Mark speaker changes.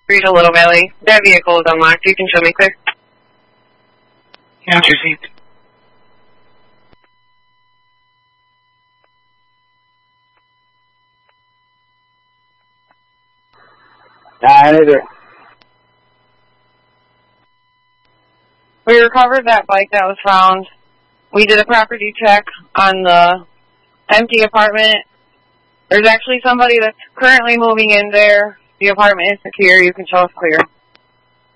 Speaker 1: Rita Little Valley. That vehicle is unlocked. You can show me clear.
Speaker 2: Count your seat.
Speaker 1: We recovered that bike that was found. We did a property check on the empty apartment. There's actually somebody that's currently moving in there. The apartment is secure. You can show us clear.